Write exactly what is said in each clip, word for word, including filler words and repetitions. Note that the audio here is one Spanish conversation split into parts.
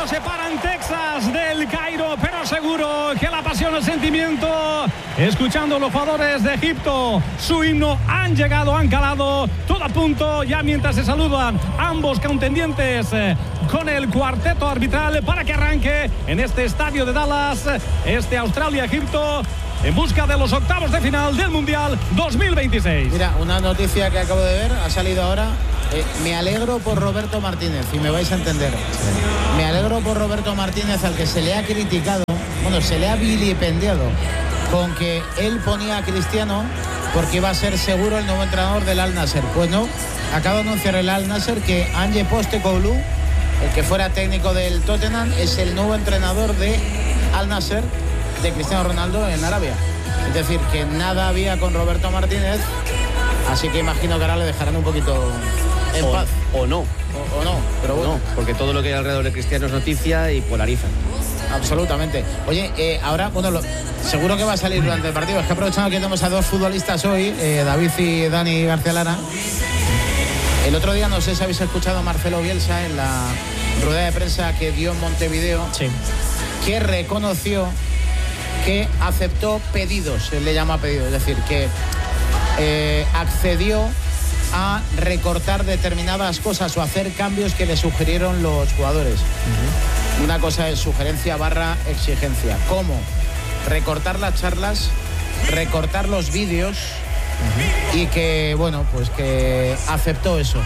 lo separan Texas del Cairo, pero seguro que la pasión, el sentimiento, escuchando a los jugadores de Egipto, su himno, han llegado, han calado, todo a punto, ya mientras se saludan ambos contendientes eh, con el cuarteto arbitral para que arranque en este estadio de Dallas, este Australia-Egipto, en busca de los octavos de final del Mundial dos mil veintiséis. Mira, una noticia que acabo de ver, ha salido ahora. Eh, me alegro por Roberto Martínez, y me vais a entender. Me alegro por Roberto Martínez, al que se le ha criticado, bueno, se le ha vilipendiado con que él ponía a Cristiano porque iba a ser seguro el nuevo entrenador del Al Nassr. Pues no, acaba de anunciar el Al Nassr que Ange Postecoglou, el que fuera técnico del Tottenham, es el nuevo entrenador de Al Nassr, de Cristiano Ronaldo en Arabia. Es decir, que nada había con Roberto Martínez, así que imagino que ahora le dejarán un poquito en o, paz. O no. O, o no, pero bueno. No, porque todo lo que hay alrededor de Cristiano es noticia y polariza. Absolutamente. Oye, eh, ahora, bueno, lo, seguro que va a salir durante el partido. Es que aprovechando que tenemos a dos futbolistas hoy, eh, David y Dani García Lara. El otro día, no sé si habéis escuchado a Marcelo Bielsa en la rueda de prensa que dio en Montevideo, sí, que reconoció que aceptó pedidos, él le llama pedidos, es decir, que eh, accedió a recortar determinadas cosas o hacer cambios que le sugirieron los jugadores. Uh-huh. Una cosa es sugerencia barra exigencia. ¿Cómo? Recortar las charlas, recortar los vídeos, uh-huh, y que, bueno, pues que aceptó eso.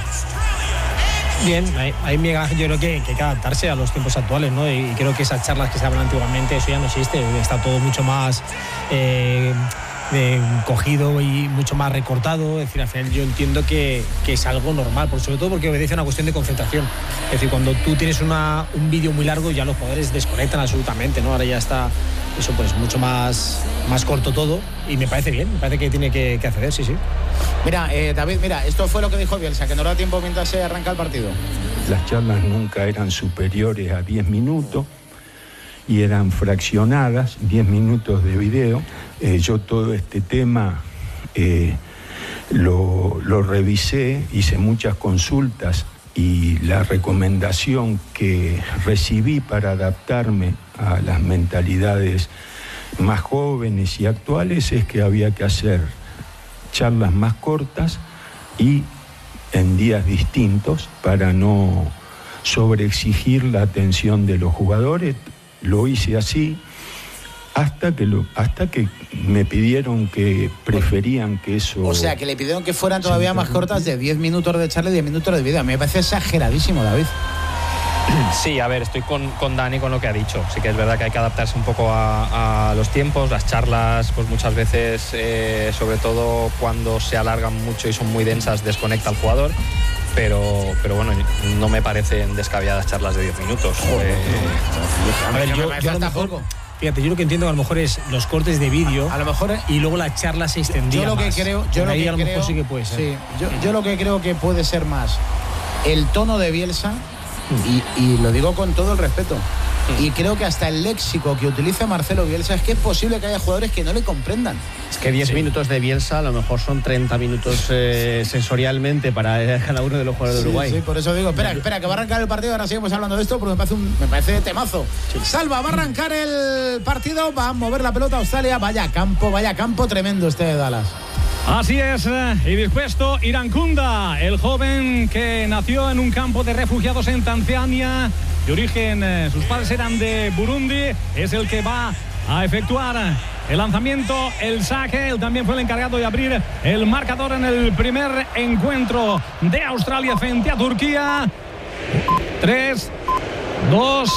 Bien, ahí, ahí Miguel, yo creo que, que hay que adaptarse a los tiempos actuales, ¿no? Y creo que esas charlas que se hablan antiguamente, eso ya no existe, está todo mucho más eh, eh, cogido y mucho más recortado. Es decir, al final yo entiendo que, que es algo normal, por sobre todo porque obedece a una cuestión de concentración. Es decir, cuando tú tienes una, un vídeo muy largo, ya los jugadores desconectan absolutamente, ¿no? Ahora ya está eso pues mucho más, más corto todo, y me parece bien, me parece que tiene que, que acceder, sí, sí. Mira, eh, David, mira, esto fue lo que dijo Bielsa, que no da tiempo mientras se arranca el partido. Las charlas nunca eran superiores a diez minutos y eran fraccionadas, diez minutos de video. Eh, yo todo este tema eh, lo, lo revisé, hice muchas consultas, y la recomendación que recibí para adaptarme a las mentalidades más jóvenes y actuales es que había que hacer charlas más cortas y en días distintos para no sobreexigir la atención de los jugadores. Lo hice así hasta que lo, hasta que me pidieron que preferían que eso... O sea, que le pidieron que fueran todavía más cortas, de diez minutos de charla y diez minutos de vídeo. A mí me parece exageradísimo, David. Sí, a ver, estoy con, con Dani con lo que ha dicho. Sí que es verdad que hay que adaptarse un poco a, a los tiempos. Las charlas, pues muchas veces, eh, sobre todo cuando se alargan mucho y son muy densas, desconecta al jugador. Pero, pero bueno, no me parecen descabelladas charlas de diez minutos. Oh, eh, a ver, yo, yo a lo mejor... Fíjate, yo lo que entiendo que a lo mejor es los cortes de vídeo, a lo mejor es, y luego la charla se extendía. Yo lo que más. creo, yo lo ahí que a lo creo, mejor sí que puede ser. Sí, yo, yo lo que creo que puede ser más el tono de Bielsa, y, y lo digo con todo el respeto. Y creo que hasta el léxico que utiliza Marcelo Bielsa, es que es posible que haya jugadores que no le comprendan. Es que diez sí. minutos de Bielsa a lo mejor son treinta minutos eh, sensorialmente para cada uno de los jugadores sí, de Uruguay. Sí, por eso digo, espera, espera, que va a arrancar el partido, ahora seguimos hablando de esto porque me parece, un, me parece temazo. Sí. Salva, va a arrancar el partido, va a mover la pelota a Australia, vaya campo, vaya campo tremendo este de Dallas. Así es, y dispuesto Irankunda, el joven que nació en un campo de refugiados en Tanzania, de origen, eh, sus padres eran de Burundi, es el que va a efectuar el lanzamiento, el saque. Él también fue el encargado de abrir el marcador en el primer encuentro de Australia frente a Turquía. tres, dos,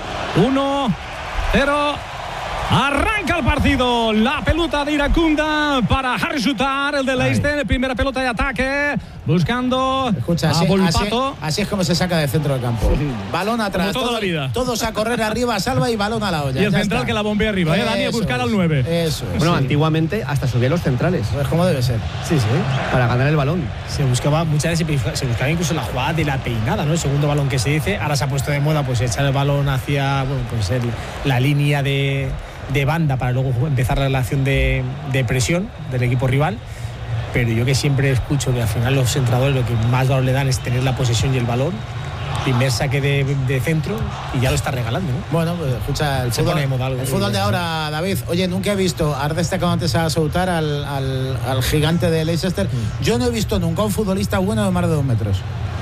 uno, cero. Arranca el partido, la pelota de Irankunda para Harry Sutar, el de Leicester, primera pelota de ataque, buscando Escucha, así, a Volpato. Así, así es como se saca del centro del campo. Balón atrás, como toda todo, la vida. Todos a correr arriba, Salva, y balón a la olla. Y el ya central está. que la bombea arriba, ¿eh, Dani? A buscar es, al nueve. Eso es. Bueno, sí. antiguamente hasta subía los centrales. Pues como debe ser. Sí, sí. Para ganar el balón. Se buscaba, muchas veces se buscaba incluso la jugada de la peinada, ¿no? El segundo balón que se dice. Ahora se ha puesto de moda pues echar el balón hacia, bueno, pues el, la línea de, de banda para luego empezar la relación de, de presión del equipo rival. Pero yo que siempre escucho que al final los entrenadores lo que más valor le dan es tener la posesión y el balón. primer saque de, de centro y ya lo está regalando, ¿no? Bueno, pues escucha, el Se fútbol, pone de moda algo, el fútbol de sí, ahora, David. Oye, nunca he visto, has destacado antes a Soutar, al, al, al gigante de Leicester. Mm. Yo no he visto nunca un futbolista bueno de más de dos metros.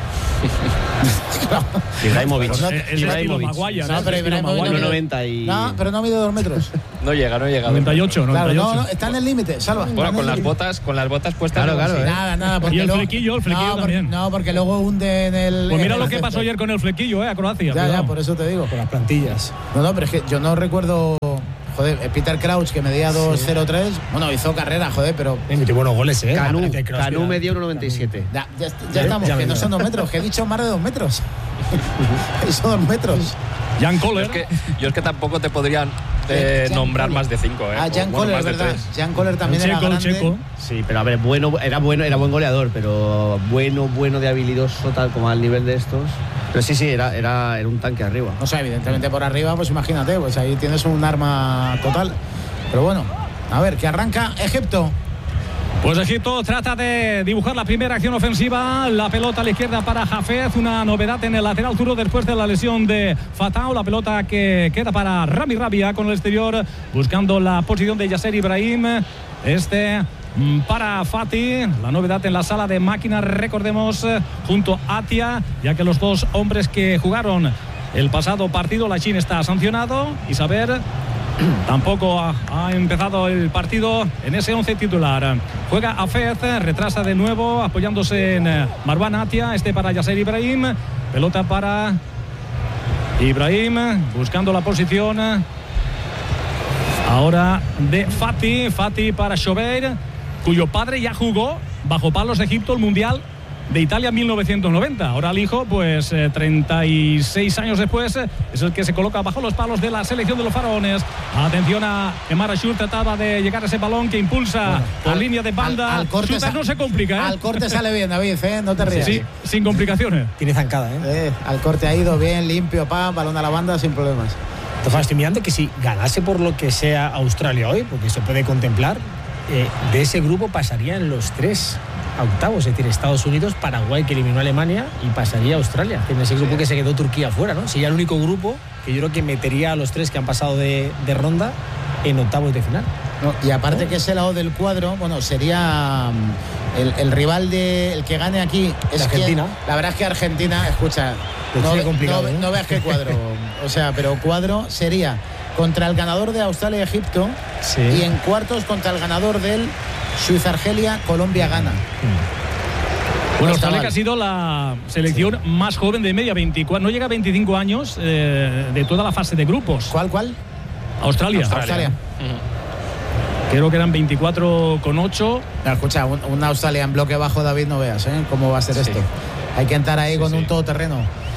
Ibrahimovic. Pues no, es Ibrahimovic. Maguire, no, pero Ibrahimovic no, noventa y... no, pero no mide dos metros. No llega, no llega. noventa y ocho, Claro, noventa y ocho. no, no, está en el límite, Salva. Bueno, con las botas, con las botas puestas. Claro, claro. Sí. ¿eh? Nada, nada. Porque Y el luego, flequillo, el flequillo no, porque, también. no, porque luego hunde en el. Pues mira en lo el que pasó césped. ayer con el flequillo, ¿eh? A Croacia. Ya, cuidado. ya, por eso te digo. Con las plantillas. No, no, pero es que yo no recuerdo. Joder, Peter Crouch, que medía dos cero tres. Sí. Bueno, hizo carrera, joder, pero. Eh, metió buenos goles, ¿eh? Canú, Peter Crouch, Canú mira. medio uno noventa y siete. Ya, ya, ya estamos, ya que no venga. son dos metros, que he dicho más de dos metros. Son dos metros. Jan Yo Koller. es, que, yo es que tampoco te podrían eh, Jan nombrar Koller. más de cinco. Eh, Ah, o, Jan bueno, Koller, más de ¿verdad? tres. Jan Koller también El era checo, el grande. checo. Sí, pero a ver, bueno, era bueno, era buen goleador, pero bueno, bueno de habilidoso, tal como al nivel de estos. Pero sí, sí, era, era, era un tanque arriba. O sea, evidentemente por arriba, pues imagínate, pues ahí tienes un arma total. Pero bueno, a ver, que arranca Egipto. Pues Egipto trata de dibujar la primera acción ofensiva. La pelota a la izquierda para Hafez. Una novedad en el lateral zurdo después de la lesión de Fatau. La pelota que queda para Rami Rabia con el exterior, buscando la posición de Yasser Ibrahim. Este para Fati. La novedad en la sala de máquinas, recordemos, junto a Atia, ya que los dos hombres que jugaron el pasado partido, Lachin está sancionado y Saber tampoco ha, ha empezado el partido en ese once titular. Juega Hafez, retrasa de nuevo apoyándose en Marwan Atia. Este para Yasser Ibrahim. Pelota para Ibrahim, buscando la posición ahora de Fati. Fati para Chobeir, cuyo padre ya jugó bajo palos de Egipto el Mundial de Italia en mil novecientos noventa. Ahora el hijo, pues eh, treinta y seis años después, eh, es el que se coloca bajo los palos de la selección de los faraones. Atención a Emar Ashur, trataba de llegar a ese balón que impulsa Bueno, por al- línea de banda. al- al corte Schuster sa- no se complica, ¿eh? Al corte sale bien, David, ¿eh? No te rías. Sí, sin complicaciones. Tiene zancada, ¿eh? Eh, al corte ha ido bien, limpio, pa, balón a la banda sin problemas. Entonces estoy mirando que si ganase por lo que sea Australia hoy, porque se puede contemplar, eh, de ese grupo pasarían los tres a octavos, es decir, Estados Unidos, Paraguay, que eliminó a Alemania, y pasaría a Australia. En ese grupo que se quedó Turquía fuera, ¿no? Sería el único grupo que yo creo que metería a los tres que han pasado de, de ronda en octavos de final. No, y aparte que ese lado del cuadro, bueno, sería mm, el, el rival de el que gane aquí es De Argentina. quien- la verdad es que Argentina, escucha, Lo no, tiene complicado, no- ¿eh? no veas qué cuadro, o sea, pero cuadro sería contra el ganador de Australia y Egipto, Sí. y en cuartos contra el ganador del Suiza-Argelia, Colombia-Gana. Bueno, No está Australia mal. que ha sido la selección más joven de media, veinticuatro, no llega a veinticinco años eh, de toda la fase de grupos. ¿Cuál, cuál? Australia. Australia. Creo que eran veinticuatro con ocho. No, escucha, un, un Australia en bloque bajo, David, no veas, ¿eh? ¿Cómo va a ser esto? Hay que entrar ahí con sí. un todoterreno.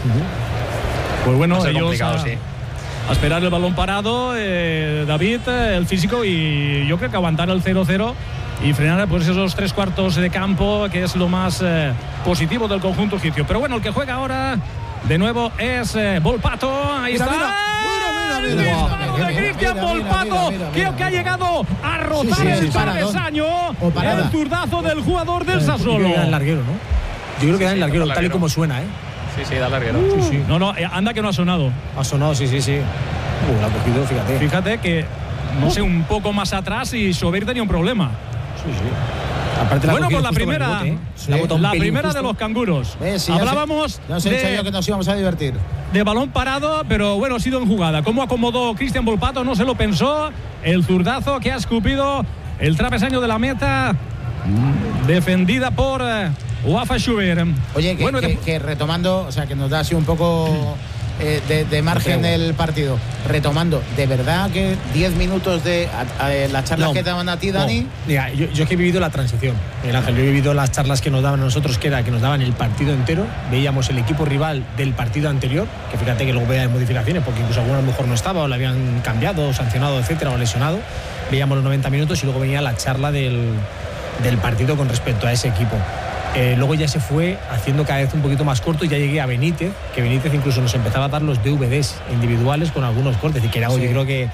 Pues bueno, Va a ser ellos complicado, a, sí. a esperar el balón parado, eh, David, eh, el físico, y yo creo que aguantar el cero cero y frenar pues esos tres cuartos de campo, que es lo más eh, positivo del conjunto egipcio. Pero bueno, el que juega ahora de nuevo es eh, Volpato. Ahí Mira, está. mira, mira, El mira, disparo mira, de mira, Cristian mira, mira, Volpato. mira, mira, Creo mira, que ha mira. llegado a rozar Sí, sí, el sí, paradón. travesaño. O parada. El zurdazo del jugador del Yo creo Sassuolo. que da el larguero, ¿no? Yo creo que da el larguero, da el tal y larguero. como suena, ¿eh? Sí, sí, da larguero. Sí, sí. No, no, eh, anda que no ha sonado. Ha sonado, sí, sí, sí. Uh, la ha cogido, fíjate. Fíjate que, no sé, un poco más atrás y Chobeir tenía un problema. Sí, sí. Aparte la ha Bueno, cogido pues la justo con el primera, bote, ¿eh? Sí. La ha botado un la pelín primera justo. de los canguros. ¿Ves? Sí, ya Hablábamos sé- Ya os he dicho de, yo que nos íbamos a divertir. de balón parado, pero bueno, ha sido en jugada. Cómo acomodó Cristian Volpato, no se lo pensó. El zurdazo que ha escupido el travesaño de la meta, defendida por eh, Wafa Chobeir. Oye, que, bueno, que- de- que retomando, o sea, que nos da así un poco eh, de, de margen el partido. Retomando, ¿de verdad que diez minutos de a- a- la charla No, que te daban a ti, no. Dani? Mira, yo, yo es que he vivido la transición, Miguel Ángel. Yo he vivido las charlas que nos daban a nosotros, que era que nos daban el partido entero. Veíamos el equipo rival del partido anterior, que fíjate que luego veía modificaciones, porque incluso alguno a lo mejor no estaba, o le habían cambiado, o sancionado, etcétera, o lesionado. Veíamos los noventa minutos y luego venía la charla del, del partido con respecto a ese equipo. Eh, luego ya se fue haciendo cada vez un poquito más corto y ya llegué a Benítez, que Benítez incluso nos empezaba a dar los D V Ds individuales con algunos cortes, y que era algo, Sí. yo creo que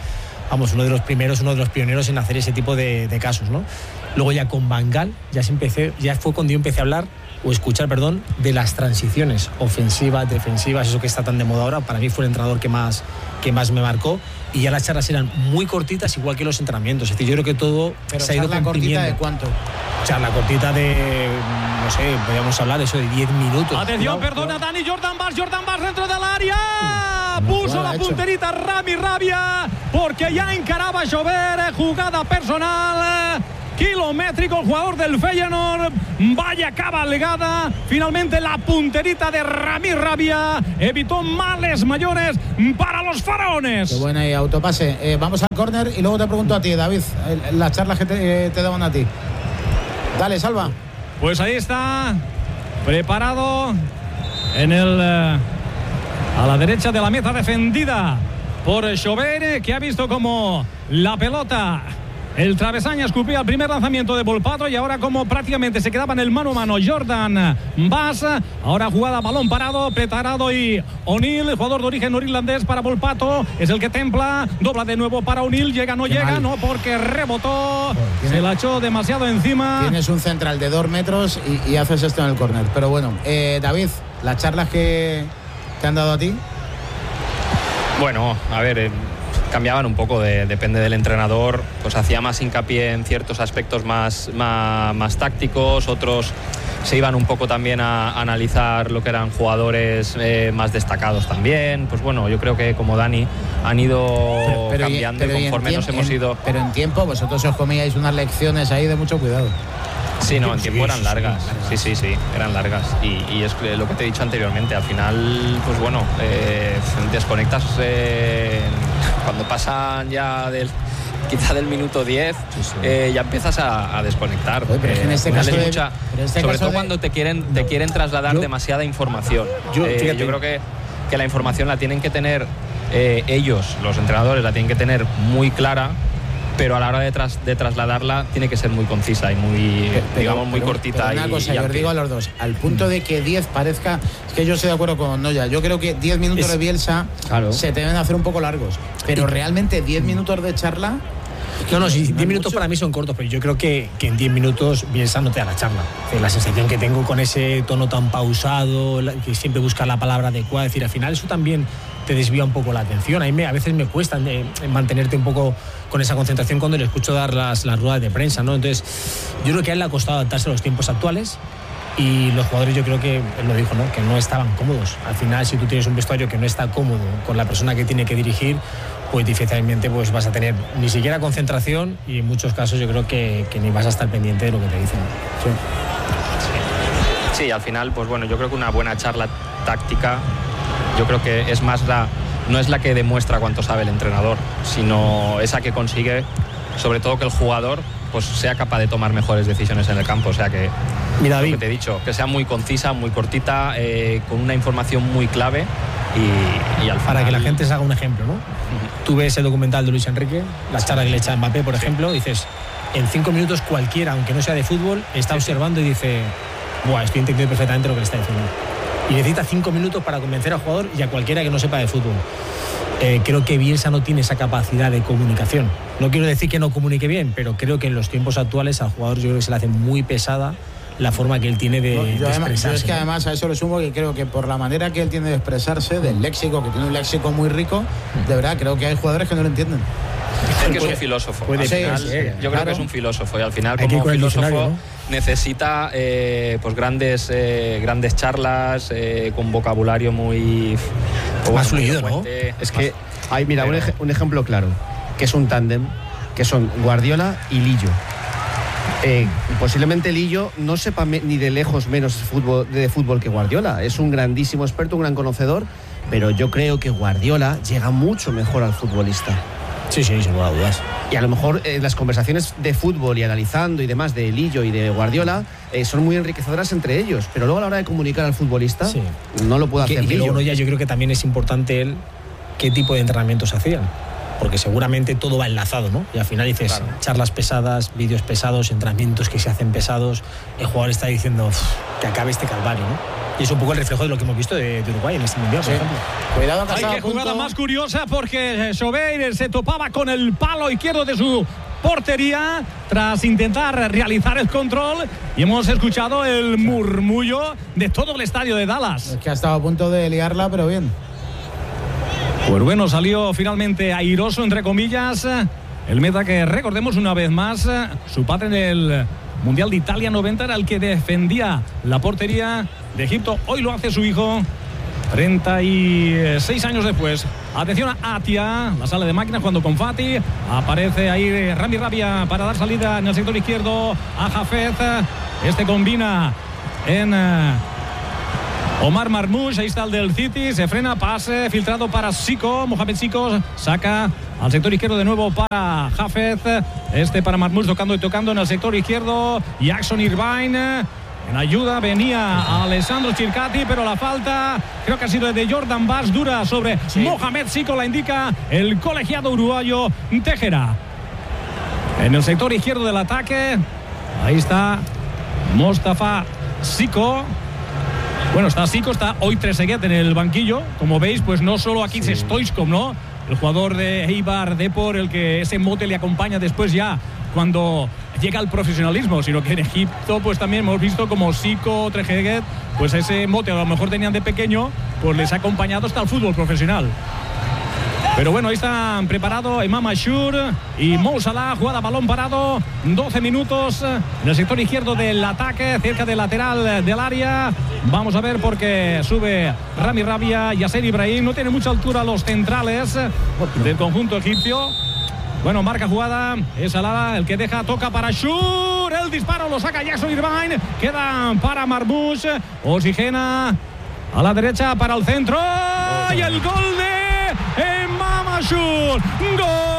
vamos, uno de los primeros, uno de los pioneros en hacer ese tipo de, de casos, ¿no? Luego ya con Van Gaal, ya, se empecé, ya fue cuando yo empecé a hablar, o escuchar, perdón, de las transiciones ofensivas, defensivas, eso que está tan de moda ahora. Para mí fue el entrenador que más, que más me marcó, y ya las charlas eran muy cortitas, igual que los entrenamientos. Es decir, yo creo que todo Pero se ha ido charla cortita ¿de cuánto? Charla cortita de, no sé, podríamos hablar eso de diez minutos. Atención, no, perdona, no. Dani, Jordan Bars, Jordan Bars dentro del área. No, Puso la punterita Rami Rabia, porque ya encaraba a llover, jugada personal. Kilométrico, el jugador del Feyenoord. Vaya cabalgada. Finalmente la punterita de Rami Rabia evitó males mayores para los faraones. Qué buena y autopase. Eh, vamos al córner y luego te pregunto a ti, David, las charlas que te, eh, te daban a ti. Dale, Salva. Pues ahí está, preparado en el eh, a la derecha de la meta defendida por Schober, que ha visto como la pelota, el travesaño escupía el primer lanzamiento de Volpato, y ahora como prácticamente se quedaba en el mano a mano Jordan Bars, ahora jugada balón parado, preparado, y O'Neill, jugador de origen norirlandés para Volpato, es el que templa, dobla de nuevo para O'Neill, llega, no Qué llega, mal. no, porque rebotó, ¿Tiene? se la echó demasiado encima. Tienes un central de dos metros y, y haces esto en el córner. Pero bueno, eh, David, las charlas que te han dado a ti. Bueno, a ver, eh, cambiaban un poco, de, depende del entrenador, pues hacía más hincapié en ciertos aspectos más, más, más tácticos, otros se iban un poco también a, a analizar lo que eran jugadores eh, más destacados también. Pues bueno, yo creo que como Dani han ido Pero- pero y- cambiando pero y en conforme nos tiempo- hemos en- ido. Pero en tiempo, vosotros os comíais unas lecciones ahí de mucho cuidado. Sí, no, en tiempo Sí, eran sí, largas. sí, Sí, sí, sí, eran largas. Y, y es lo que te he dicho anteriormente. Al final, pues bueno, eh, desconectas eh, cuando pasan ya del quizá del minuto diez, sí. eh, ya empiezas a, a desconectar. Oye, pero es que en este al final caso es de- mucha- pero en este sobre caso todo de- cuando te quieren, te quieren trasladar yo- demasiada información. yo, Eh, fíjate. yo creo que, que la información la tienen que tener eh, ellos, los entrenadores, la tienen que tener muy clara, pero a la hora de, tras, de trasladarla tiene que ser muy concisa y muy, Pero- digamos, muy pero- cortita. pero una y, cosa, y yo al os pie. digo a los dos, al punto de que diez parezca, es que yo estoy de acuerdo con Noya, yo creo que diez minutos Es- de Bielsa Claro. se te deben hacer un poco largos, pero realmente diez minutos de charla. No, no, sí, no diez es minutos mucho. para mí son cortos, pero yo creo que, que en diez minutos Bielsa no te da la charla. Eh, La sensación que tengo con ese tono tan pausado, la- que siempre busca la palabra adecuada, es decir, al final eso también te desvía un poco la atención. A mí me, a veces me cuesta eh, mantenerte un poco con esa concentración cuando le escucho dar las, las ruedas de prensa, ¿no? Entonces, yo creo que a él le ha costado adaptarse a los tiempos actuales. Y los jugadores, yo creo que él lo dijo, ¿no? Que no estaban cómodos. Al final, si tú tienes un vestuario que no está cómodo con la persona que tiene que dirigir, pues difícilmente pues, vas a tener ni siquiera concentración, y en muchos casos yo creo que, que ni vas a estar pendiente de lo que te dicen. Sí, al final, pues bueno, yo creo que una buena charla táctica, yo creo que es más la, no es la que demuestra cuánto sabe el entrenador, sino esa que consigue, sobre todo, que el jugador pues sea capaz de tomar mejores decisiones en el campo. O sea que, Mira, lo David, que te he dicho, que sea muy concisa, muy cortita, eh, con una información muy clave y, y al final... para que la gente se haga un ejemplo, ¿no? Tú ves el documental de Luis Enrique, la charla que le echa a Mbappé, por ejemplo, y dices, en cinco minutos cualquiera, aunque no sea de fútbol, está observando y dice, buah, estoy entendiendo perfectamente lo que le está diciendo. Y necesita cinco minutos para convencer al jugador y a cualquiera que no sepa de fútbol. Eh, creo que Bielsa no tiene esa capacidad de comunicación. No quiero decir que no comunique bien, pero creo que en los tiempos actuales al jugador yo creo que se le hace muy pesada la forma que él tiene de, No, de yo, además, yo expresarse. es que ¿no? además a eso le sumo que creo que por la manera que él tiene de expresarse, del léxico, que tiene un léxico muy rico, de verdad creo que hay jugadores que no lo entienden. Es que es Puede- un filósofo. puede Al ser, final, sí, yo creo claro. que es un filósofo y al final, Hay que ir como con el filósofo, diccionario, ¿no? necesita eh, pues grandes, eh, grandes charlas eh, con vocabulario muy pues, Más muy fluido, ¿no? elocuente. Es que hay, mira, un, Pero- ej- un ejemplo claro, que es un tándem, que son Guardiola y Lillo. Eh, posiblemente Lillo no sepa me- ni de lejos menos fútbol, de fútbol que Guardiola. Es un grandísimo experto, un gran conocedor, pero yo creo que Guardiola llega mucho mejor al futbolista. Sí, sí, sin lugar a dudas. Y a lo mejor eh, las conversaciones de fútbol y analizando y demás de Lillo y de Guardiola eh, son muy enriquecedoras entre ellos, pero luego a la hora de comunicar al futbolista Sí. no lo puede Y que, hacer y que Lillo. luego ya yo creo que también es importante él qué tipo de entrenamientos hacían, porque seguramente todo va enlazado, ¿no? Y al final dices, Claro. charlas pesadas, vídeos pesados, entrenamientos que se hacen pesados, el jugador está diciendo, "Uf, que acabe este calvario", ¿no? Y es un poco el reflejo de lo que hemos visto de, de Uruguay en este Mundial, por Sí. ejemplo. Cuidado que Ay, estaba qué a punto. jugada más curiosa, porque Schober se topaba con el palo izquierdo de su portería tras intentar realizar el control, y hemos escuchado el murmullo de todo el estadio de Dallas. Es que ha estado a punto de liarla, pero bien. Pues bueno, salió finalmente airoso, entre comillas, el meta que, recordemos una vez más, su padre en el Mundial de Italia noventa era el que defendía la portería de Egipto. Hoy lo hace su hijo, treinta y seis años después. Atención a Atia, la sala de máquinas cuando con Fati. Aparece ahí Rami Rabia para dar salida en el sector izquierdo a Jafet. Este combina en Omar Marmoush, ahí está el del City, se frena, pase filtrado para Zico, Mohamed Zico saca al sector izquierdo de nuevo para Jafet, este para Marmoush tocando y tocando en el sector izquierdo, Jackson Irvine, en ayuda venía Alessandro Circati, pero la falta creo que ha sido de Jordan Bass, dura sobre sí. Mohamed Zico, la indica el colegiado uruguayo Tejera. En el sector izquierdo del ataque, ahí está Mostafa Zico. Bueno, está Zico, está hoy Trezeguet en el banquillo. Como veis, pues no solo aquí sí. Stoichkov, ¿no? El jugador de Eibar Depor, el que ese mote le acompaña después ya cuando llega al profesionalismo, sino que en Egipto pues también hemos visto como Zico, Trezeguet, pues ese mote a lo mejor tenían de pequeño, pues les ha acompañado hasta el fútbol profesional. Pero bueno, ahí están preparados Imam Ashur y Mo Salah, jugada balón parado, doce minutos en el sector izquierdo del ataque, cerca del lateral del área. Vamos a ver porque sube Rami Rabia, Yasser Ibrahim, no tiene mucha altura los centrales del conjunto egipcio. Bueno, marca jugada, es Salah el que deja, toca para Ashur, el disparo lo saca Jackson Irvine, queda para Marmoush, oxigena a la derecha para el centro y el gol de Imam Ashur. ¡Gol!